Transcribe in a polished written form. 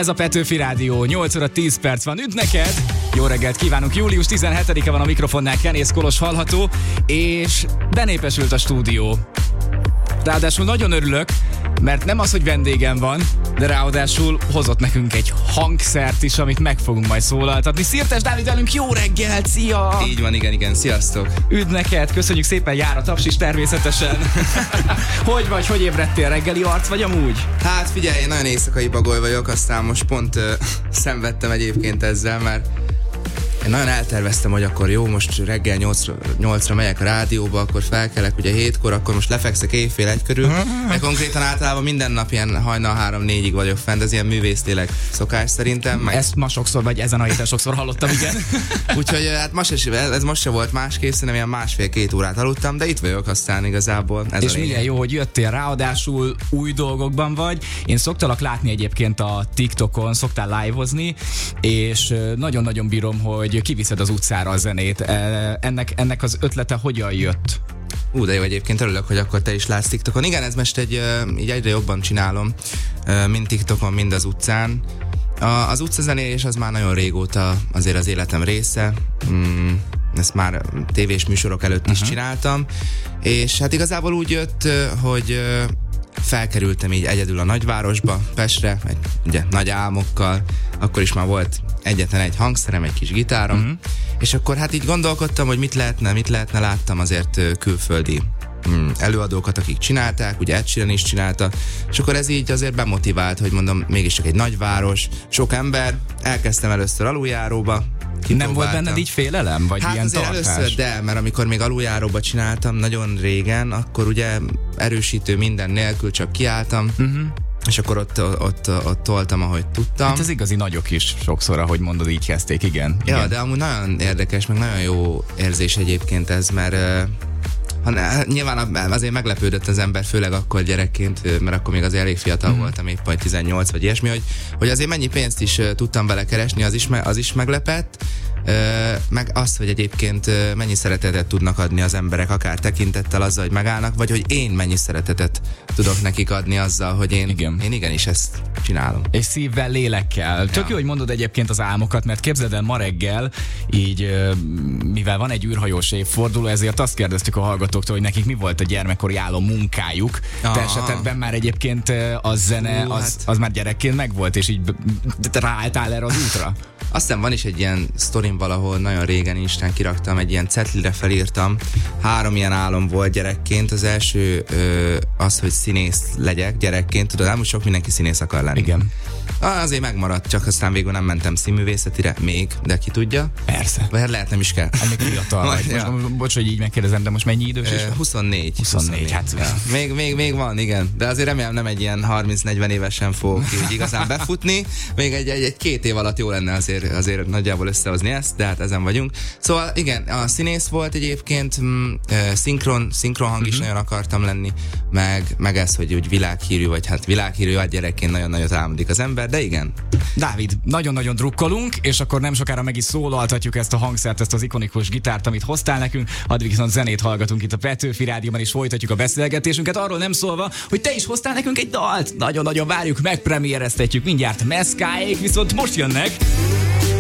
Ez a Petőfi Rádió, 8 óra 10 perc van, üdv neked! Jó reggelt kívánunk, július 17-e van a mikrofonnál, Kenész Kolos hallható, és benépesült a stúdió. Ráadásul nagyon örülök, mert nem az, hogy vendégem van, de ráadásul hozott nekünk egy hangszert is, amit meg fogunk majd szólaltatni. Szirtes Dávid velünk, jó reggelt, szia! Így van, igen, sziasztok! Üdv neked, köszönjük szépen, jár a taps is természetesen. Hogy vagy, hogy ébredtél, reggeli arc vagy amúgy? Hát figyelj, én nagyon éjszakai bagoly vagyok, aztán most pont szenvedtem egyébként ezzel, mert én nagyon elterveztem, hogy akkor jó, most reggel 8-ra megyek a rádióba, akkor felkelek ugye 7-kor, akkor most lefekszek éjfél 1 körül, de konkrétan általában minden nap ilyen hajnal 3-4-ig vagyok fent, ez ilyen művésztélek szokás szerintem. Ezt ma sokszor, vagy ezen a héten sokszor hallottam, igen. Úgyhogy hát ez most se volt másképp, szerintem ilyen 1,5-2 órát aludtam, de itt vagyok aztán igazából. És milyen jó, hogy jöttél, ráadásul új dolgokban vagy. Én szoktalak látni egyébként a TikTokon, szoktál live-ozni, és nagyon-nagyon bírom, hogy kiviszed az utcára a zenét. Ennek az ötlete hogyan jött? De jó, egyébként örülök, hogy akkor te is látsz TikTokon. Igen, ez most így egyre jobban csinálom, mind TikTokon, mind az utcán. Az utcazenélés az már nagyon régóta azért az életem része. Ezt már tévés műsorok előtt is csináltam. És hát igazából úgy jött, hogy felkerültem így egyedül a nagyvárosba, Pestre, ugye nagy álmokkal, akkor is már volt egyetlen egy hangszerem, egy kis gitárom, és akkor hát így gondolkodtam, hogy mit lehetne, láttam azért külföldi előadókat, akik csinálták, ugye Ed Sheeran is csinálta, és akkor ez így azért bemotivált, hogy mondom, mégiscsak egy nagyváros, sok ember, elkezdtem először aluljáróba. Nem volt benned így félelem? Vagy hát ilyen azért tartás? Először, de, mert amikor még aluljáróba csináltam, nagyon régen, akkor ugye erősítő minden nélkül csak kiálltam, és akkor ott toltam, ahogy tudtam. Hát ez igazi nagyok is sokszor, ahogy mondod, így kezdték, igen. Ja, de amúgy nagyon érdekes, meg nagyon jó érzés egyébként ez, mert nyilván azért meglepődött az ember, főleg akkor gyerekként, mert akkor még azért elég fiatal voltam, épp majd 18 vagy ilyesmi, hogy azért mennyi pénzt is tudtam belekeresni, az is meglepett, meg azt, hogy egyébként mennyi szeretetet tudnak adni az emberek, akár tekintettel azzal, hogy megállnak, vagy hogy én mennyi szeretetet tudok nekik adni azzal, hogy én igenis ezt csinálom. És szívvel, lélekkel. Tök jó, hogy mondod egyébként az álmokat, mert képzeld el, ma reggel így, mivel van egy űrhajós évforduló, ezért azt kérdeztük a hallgatóktól, hogy nekik mi volt a gyermekkori álom munkájuk. Te esetedben már egyébként a zene, az már gyerekként megvolt, és így ráálltál erre az útra? Aztán van is egy ilyen sztorim valahol, nagyon régen Instán kiraktam, egy ilyen cetlire felírtam. 3 ilyen álom volt gyerekként. Az első az, hogy színész legyek gyerekként. Tudod, amúgy sok mindenki színész akar lenni. Igen. Azért megmaradt, csak aztán végül nem mentem színművészetire, még, de ki tudja. Persze. Vagy lehet nem is kell. Még fiatal vagy. Most, bocs, hogy így megkérdezem, de most mennyi idős is? 24. 24, hát. Még van, igen. De azért remélem nem egy ilyen 30-40 évesen fogok így igazán befutni. Még egy 2 év alatt jó lenne azért nagyjából összehozni ezt, de hát ezen vagyunk. Szóval igen, a színész volt egyébként, szinkron hang is nagyon akartam lenni, meg ez, hogy úgy világhírű, vagy hát világhírű, hát gyerekként nagyon nagyot álmodik az ember, de igen. Dávid, nagyon-nagyon drukkolunk, és akkor nem sokára meg is szólaltatjuk ezt a hangszert, ezt az ikonikus gitárt, amit hoztál nekünk, addig viszont zenét hallgatunk itt a Petőfi Rádióban, és folytatjuk a beszélgetésünket, arról nem szólva, hogy te is hoztál nekünk egy dalt. Nagyon-nagyon várjuk, megpremiereztetjük mindjárt, Meszkáék, viszont most jönnek.